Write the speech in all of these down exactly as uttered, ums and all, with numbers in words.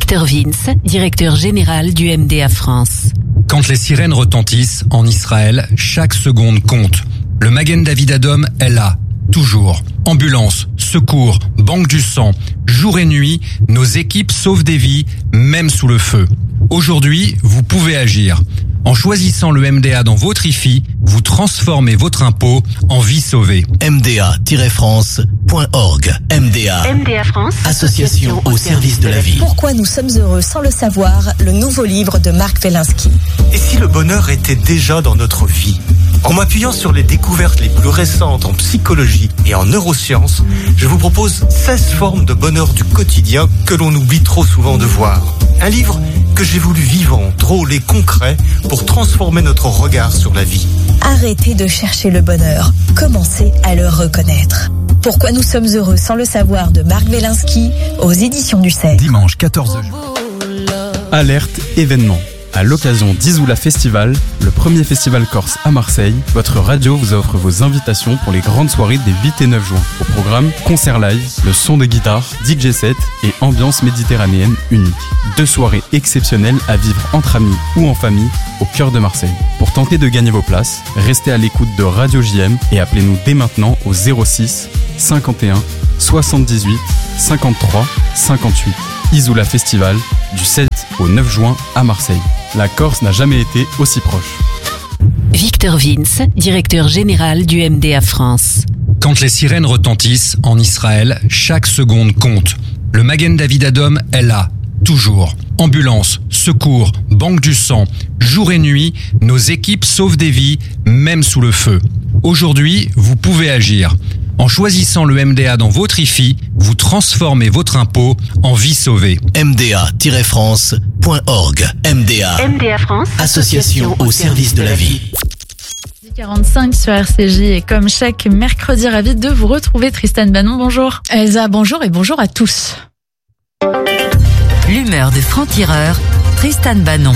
Victor Vince, directeur général du M D A France. Quand les sirènes retentissent en Israël, chaque seconde compte. Le Magen David Adom est là, toujours. Ambulance, secours, banque du sang, jour et nuit, nos équipes sauvent des vies, même sous le feu. Aujourd'hui, vous pouvez agir. En choisissant le M D A dans votre I F I, vous transformez votre impôt en vie sauvée. M D A tiret France point org. M D A. M D A France, Association au service de la vie. Pourquoi nous sommes heureux sans le savoir, le nouveau livre de Marc Wielinski. Et si le bonheur était déjà dans notre vie ? En m'appuyant sur les découvertes les plus récentes en psychologie et en neurosciences, je vous propose seize formes de bonheur du quotidien que l'on oublie trop souvent de voir. Un livre que j'ai voulu vivant, drôle et concret pour transformer notre regard sur la vie. Arrêtez de chercher le bonheur, commencez à le reconnaître. Pourquoi nous sommes heureux sans le savoir de Marc Wielinski aux éditions du C E R. Dimanche quatorze juin. Alerte événement. À l'occasion d'Isoula Festival, le premier festival corse à Marseille, votre radio vous offre vos invitations pour les grandes soirées des huit et neuf juin. Au programme, concert live, le son de guitare, D J set et ambiance méditerranéenne unique. Deux soirées exceptionnelles à vivre entre amis ou en famille au cœur de Marseille. Pour tenter de gagner vos places, restez à l'écoute de Radio J M et appelez-nous dès maintenant au zéro six cinquante et un soixante-dix-huit cinquante-trois cinquante-huit. Isoula Festival, du sept au neuf juin à Marseille. La Corse n'a jamais été aussi proche. Victor Vince, directeur général du M D A France. Quand les sirènes retentissent en Israël, chaque seconde compte. Le Magen David Adom est là, toujours. Ambulance, secours, banque du sang, jour et nuit, nos équipes sauvent des vies, même sous le feu. Aujourd'hui, vous pouvez agir. En choisissant le M D A dans votre I F I, vous transformez votre impôt en vie sauvée. M D A tiret France point org. M D A. M D A France, Association au service de la vie. quarante-cinq sur R C J et comme chaque mercredi, ravi de vous retrouver. Tristan Bannon, bonjour. Elsa, bonjour et bonjour à tous. L'humeur de franc-tireur, Tristan Bannon.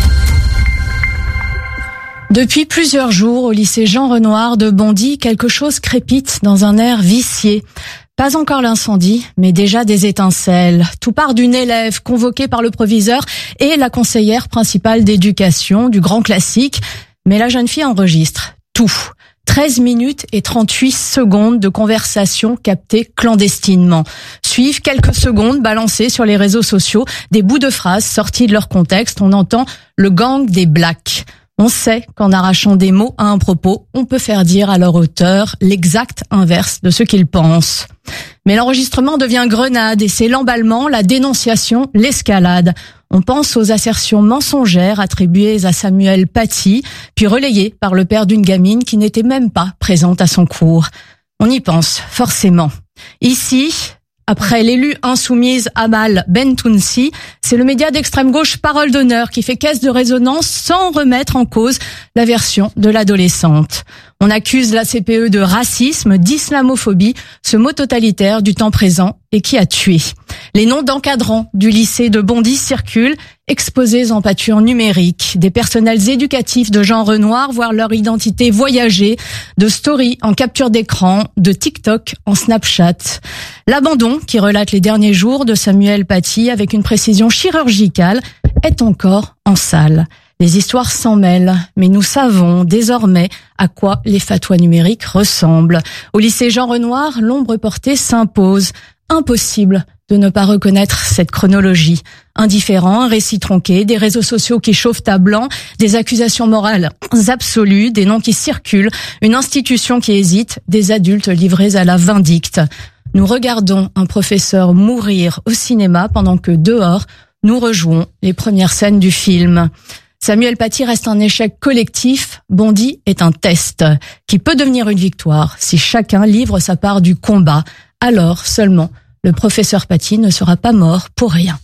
Depuis plusieurs jours, au lycée Jean Renoir de Bondy, quelque chose crépite dans un air vicié. Pas encore l'incendie, mais déjà des étincelles. Tout part d'une élève convoquée par le proviseur et la conseillère principale d'éducation du grand classique. Mais la jeune fille enregistre tout. treize minutes et trente-huit secondes de conversation captées clandestinement. Suivent quelques secondes balancées sur les réseaux sociaux, des bouts de phrases sortis de leur contexte. On entend le gang des Blacks. On sait qu'en arrachant des mots à un propos, on peut faire dire à leur auteur l'exact inverse de ce qu'ils pensent. Mais l'enregistrement devient grenade et c'est l'emballement, la dénonciation, l'escalade. On pense aux assertions mensongères attribuées à Samuel Paty, puis relayées par le père d'une gamine qui n'était même pas présente à son cours. On y pense, forcément. Ici, après l'élu insoumise Amal Bentounsi, c'est le média d'extrême gauche Parole d'honneur qui fait caisse de résonance sans remettre en cause la version de l'adolescente. On accuse la C P E de racisme, d'islamophobie, ce mot totalitaire du temps présent et qui a tué. Les noms d'encadrants du lycée de Bondy circulent, exposés en pâture numérique. Des personnels éducatifs de Jean Renoir voient leur identité voyager, de story en capture d'écran, de TikTok en Snapchat. L'abandon, qui relate les derniers jours de Samuel Paty avec une précision chirurgicale, est encore en salle. Les histoires s'en mêlent, mais nous savons désormais à quoi les fatwas numériques ressemblent. Au lycée Jean Renoir, l'ombre portée s'impose. Impossible de ne pas reconnaître cette chronologie. Indifférent, un récit tronqué, des réseaux sociaux qui chauffent à blanc, des accusations morales absolues, des noms qui circulent, une institution qui hésite, des adultes livrés à la vindicte. Nous regardons un professeur mourir au cinéma pendant que dehors, nous rejouons les premières scènes du film. Samuel Paty reste un échec collectif, Bondy est un test qui peut devenir une victoire si chacun livre sa part du combat. Alors seulement, le professeur Paty ne sera pas mort pour rien.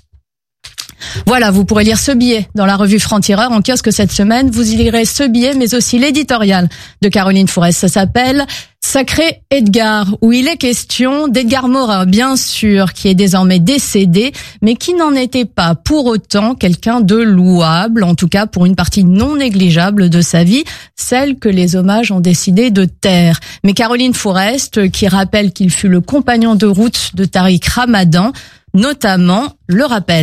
Voilà, vous pourrez lire ce billet dans la revue Franc-Tireur en kiosque cette semaine. Vous y lirez ce billet, mais aussi l'éditorial de Caroline Fourest. Ça s'appelle « Sacré Edgar », où il est question d'Edgar Morin, bien sûr, qui est désormais décédé, mais qui n'en était pas pour autant quelqu'un de louable, en tout cas pour une partie non négligeable de sa vie, celle que les hommages ont décidé de taire. Mais Caroline Fourest, qui rappelle qu'il fut le compagnon de route de Tariq Ramadan, notamment, le rappelle.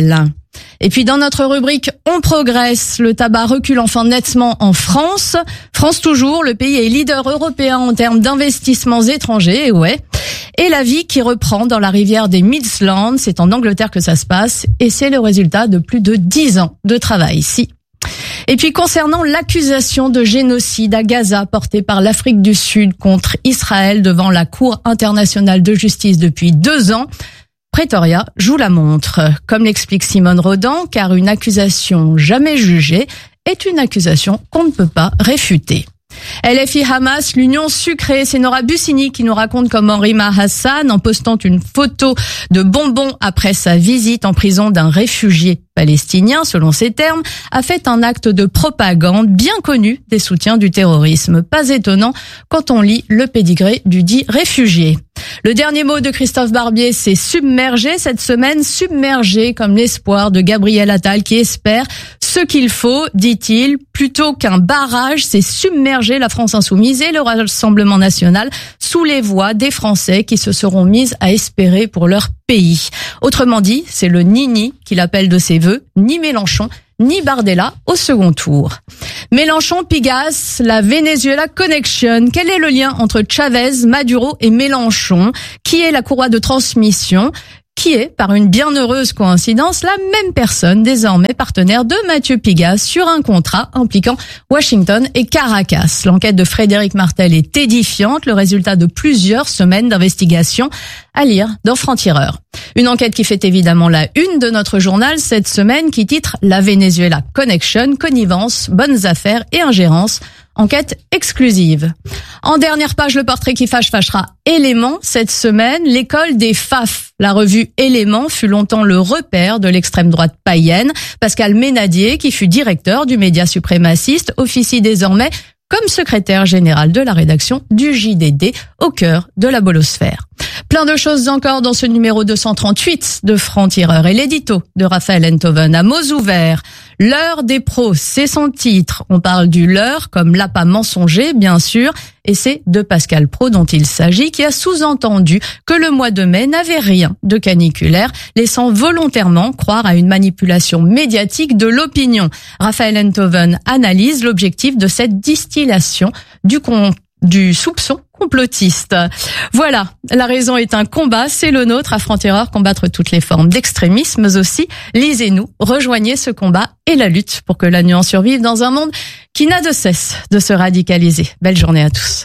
Et puis dans notre rubrique On progresse, le tabac recule enfin nettement en France. France toujours, le pays est leader européen en termes d'investissements étrangers, et ouais. Et la vie qui reprend dans la rivière des Midlands, c'est en Angleterre que ça se passe, et c'est le résultat de plus de dix ans de travail ici. Et puis concernant l'accusation de génocide à Gaza portée par l'Afrique du Sud contre Israël devant la Cour internationale de justice depuis deux ans, Pretoria joue la montre. Comme l'explique Simone Rodan, car une accusation jamais jugée est une accusation qu'on ne peut pas réfuter. L F I Hamas, l'union sucrée, c'est Nora Bussini qui nous raconte comment Rima Hassan, en postant une photo de bonbons après sa visite en prison d'un réfugié palestinien, selon ses termes, a fait un acte de propagande bien connu des soutiens du terrorisme. Pas étonnant quand on lit le pédigré du dit réfugié. Le dernier mot de Christophe Barbier, c'est submergé cette semaine, submergé comme l'espoir de Gabriel Attal qui espère ce qu'il faut, dit-il, plutôt qu'un barrage, c'est submerger la France insoumise et le Rassemblement national sous les voix des Français qui se seront mis à espérer pour leur pays. Autrement dit, c'est le ni-ni qu'il appelle de ses vœux, ni Mélenchon, ni Bardella au second tour. Mélenchon, Pigas, la Venezuela Connection. Quel est le lien entre Chavez, Maduro et Mélenchon? Qui est la courroie de transmission? Qui est, par une bienheureuse coïncidence, la même personne désormais partenaire de Mathieu Pigas sur un contrat impliquant Washington et Caracas. L'enquête de Frédéric Martel est édifiante, le résultat de plusieurs semaines d'investigation à lire dans Franc-Tireur. Une enquête qui fait évidemment la une de notre journal cette semaine qui titre La Venezuela Connection, connivence, bonnes affaires et ingérence. Enquête exclusive. En dernière page, le portrait qui fâche fâchera Éléments. Cette semaine, l'école des F A F. La revue Éléments fut longtemps le repère de l'extrême droite païenne. Pascal Ménadier, qui fut directeur du média suprémaciste, officie désormais comme secrétaire général de la rédaction du J D D au cœur de la bolosphère. Plein de choses encore dans ce numéro deux cent trente-huit de Franc-Tireur et l'édito de Raphaël Enthoven à mots ouverts. L'heure des pros, c'est son titre. On parle du leurre comme l'appât mensonger, bien sûr, et c'est de Pascal Praud dont il s'agit, qui a sous-entendu que le mois de mai n'avait rien de caniculaire, laissant volontairement croire à une manipulation médiatique de l'opinion. Raphaël Enthoven analyse l'objectif de cette distillation du con- du soupçon complotiste. Voilà, la raison est un combat, c'est le nôtre à Franc-Tireur, combattre toutes les formes d'extrémisme, mais aussi lisez-nous, rejoignez ce combat et la lutte pour que la nuance survive dans un monde qui n'a de cesse de se radicaliser. Belle journée à tous.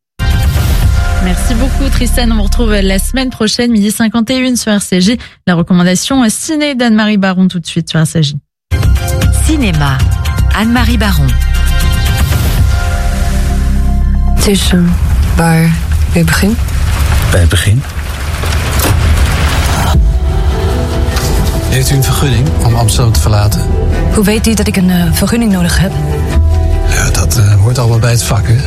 Merci beaucoup Tristan, on vous retrouve la semaine prochaine, midi cinquante et un sur R C J. La recommandation ciné d'Anne-Marie Baron tout de suite sur R C J. Cinéma, Anne-Marie Baron. Tussen waar bij het begin? Bij het begin. Heeft u een vergunning om Amsterdam te verlaten? Hoe weet u dat ik een uh, vergunning nodig heb? Ja, dat uh, hoort allemaal bij het vak, hè?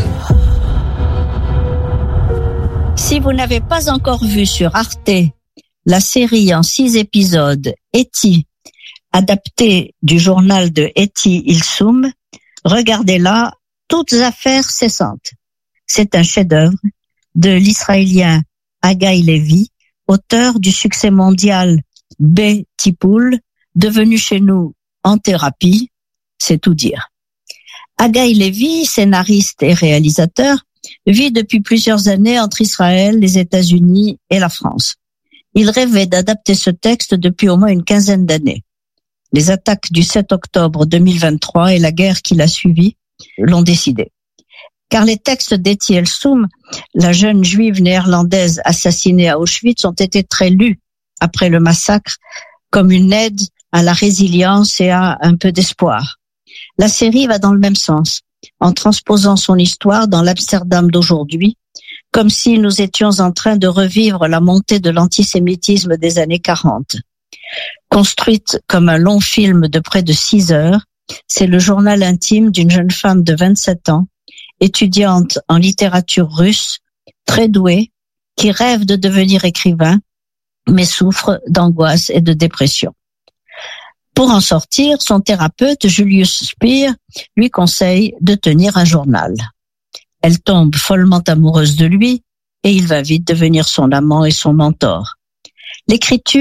Si vous n'avez pas encore vu sur Arte la série en six épisodes Eti, adaptée du journal de Eti Ilsoum, regardez-la, toutes affaires cessantes. C'est un chef-d'œuvre de l'Israélien Haggai Levi, auteur du succès mondial B-Tipoul, devenu chez nous en thérapie, c'est tout dire. Haggai Levi, scénariste et réalisateur, vit depuis plusieurs années entre Israël, les États-Unis et la France. Il rêvait d'adapter ce texte depuis au moins une quinzaine d'années. Les attaques du sept octobre deux mille vingt-trois et la guerre qui l'a suivi l'ont décidé. Car les textes d'Eti Ilsoum, la jeune juive néerlandaise assassinée à Auschwitz, ont été très lus après le massacre comme une aide à la résilience et à un peu d'espoir. La série va dans le même sens, en transposant son histoire dans l'Amsterdam d'aujourd'hui, comme si nous étions en train de revivre la montée de l'antisémitisme des années quarante. Construite comme un long film de près de six heures, c'est le journal intime d'une jeune femme de vingt-sept ans, étudiante en littérature russe, très douée, qui rêve de devenir écrivain, mais souffre d'angoisse et de dépression. Pour en sortir, son thérapeute, Julius Speer, lui conseille de tenir un journal. Elle tombe follement amoureuse de lui et il va vite devenir son amant et son mentor. L'écriture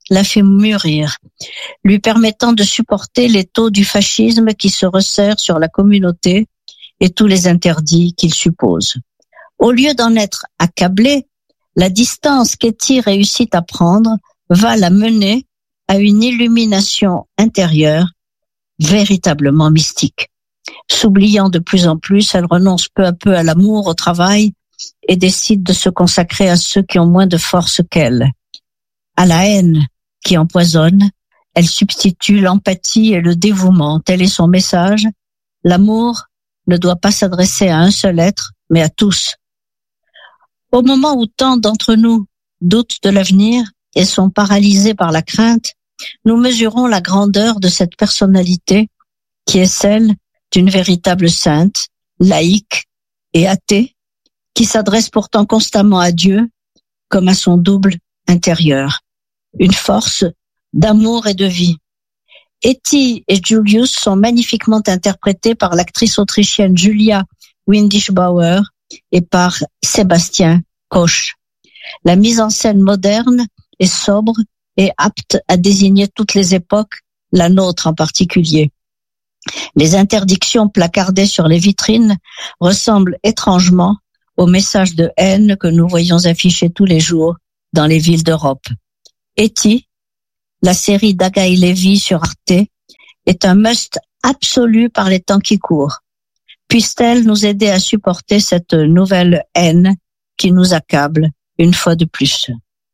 l'a fait mûrir, lui permettant de supporter les taux du fascisme qui se resserrent sur la communauté et tous les interdits qu'il suppose. Au lieu d'en être accablé, la distance qu'Etty réussit à prendre va la mener à une illumination intérieure véritablement mystique. S'oubliant de plus en plus, elle renonce peu à peu à l'amour, au travail et décide de se consacrer à ceux qui ont moins de force qu'elle. À la haine qui empoisonne, elle substitue l'empathie et le dévouement. Tel est son message. L'amour ne doit pas s'adresser à un seul être, mais à tous. Au moment où tant d'entre nous doutent de l'avenir et sont paralysés par la crainte, nous mesurons la grandeur de cette personnalité qui est celle d'une véritable sainte, laïque et athée, qui s'adresse pourtant constamment à Dieu comme à son double intérieur, une force d'amour et de vie. Etty et Julius sont magnifiquement interprétés par l'actrice autrichienne Julia Windischbauer et par Sébastien Koch. La mise en scène moderne est sobre et apte à désigner toutes les époques, la nôtre en particulier. Les interdictions placardées sur les vitrines ressemblent étrangement aux messages de haine que nous voyons affichés tous les jours dans les villes d'Europe. Etty, la série d'Agaï Lévy sur Arte, est un must absolu par les temps qui courent. Puisse-t-elle nous aider à supporter cette nouvelle haine qui nous accable une fois de plus.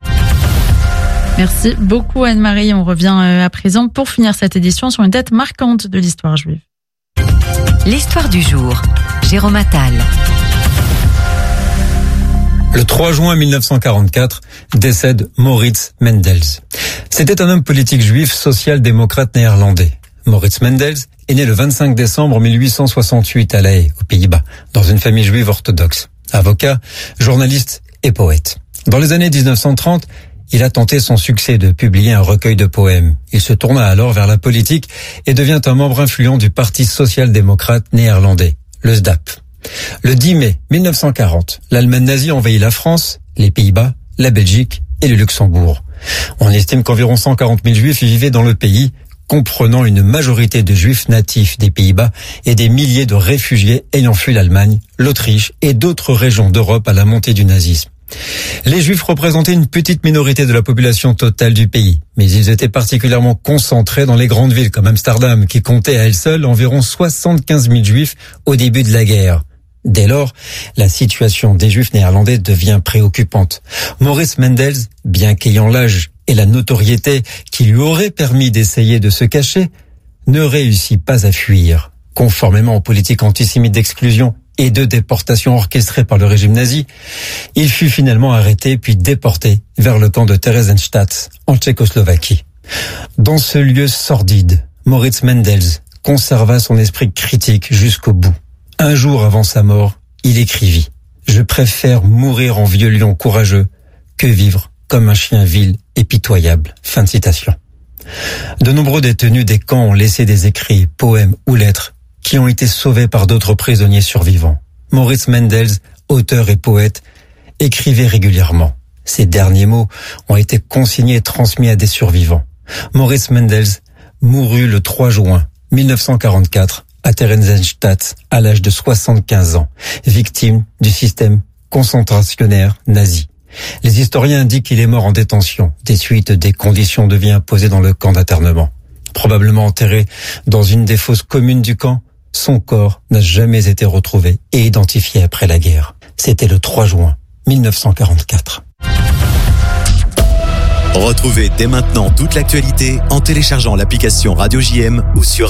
Merci beaucoup Anne-Marie. On revient à présent pour finir cette édition sur une date marquante de l'histoire juive. L'histoire du jour. Jérôme Attal. Le trois juin mille neuf cent quarante-quatre décède Maurits Mendels. C'était un homme politique juif social-démocrate néerlandais. Maurits Mendels est né le vingt-cinq décembre mille huit cent soixante-huit à La Haye, aux Pays-Bas, dans une famille juive orthodoxe. Avocat, journaliste et poète. Dans les années dix-neuf cent trente, il a tenté son succès de publier un recueil de poèmes. Il se tourna alors vers la politique et devient un membre influent du Parti social-démocrate néerlandais, le S D A P. Le dix mai mille neuf cent quarante, l'Allemagne nazie envahit la France, les Pays-Bas, la Belgique et le Luxembourg. On estime qu'environ cent quarante mille juifs vivaient dans le pays, comprenant une majorité de juifs natifs des Pays-Bas et des milliers de réfugiés ayant fui l'Allemagne, l'Autriche et d'autres régions d'Europe à la montée du nazisme. Les Juifs représentaient une petite minorité de la population totale du pays, mais ils étaient particulièrement concentrés dans les grandes villes comme Amsterdam, qui comptait à elle seule environ soixante-quinze mille Juifs au début de la guerre. Dès lors, la situation des Juifs néerlandais devient préoccupante. Maurits Mendels, bien qu'ayant l'âge et la notoriété qui lui auraient permis d'essayer de se cacher, ne réussit pas à fuir. Conformément aux politiques antisémites d'exclusion et de déportation orchestrées par le régime nazi, il fut finalement arrêté puis déporté vers le camp de Theresienstadt en Tchécoslovaquie. Dans ce lieu sordide, Maurits Mendels conserva son esprit critique jusqu'au bout. Un jour avant sa mort, il écrivit « Je préfère mourir en vieux lion courageux que vivre comme un chien vil et pitoyable. » Fin de citation. De nombreux détenus des camps ont laissé des écrits, poèmes ou lettres qui ont été sauvés par d'autres prisonniers survivants. Maurits Mendels, auteur et poète, écrivait régulièrement. Ces derniers mots ont été consignés et transmis à des survivants. Maurits Mendels mourut le trois juin mille neuf cent quarante-quatre à Theresienstadt à l'âge de soixante-quinze ans, victime du système concentrationnaire nazi. Les historiens indiquent qu'il est mort en détention des suites des conditions de vie imposées dans le camp d'internement. Probablement enterré dans une des fosses communes du camp, son corps n'a jamais été retrouvé et identifié après la guerre. C'était le trois juin mille neuf cent quarante-quatre. Retrouvez dès maintenant toute l'actualité en téléchargeant l'application Radio J M ou sur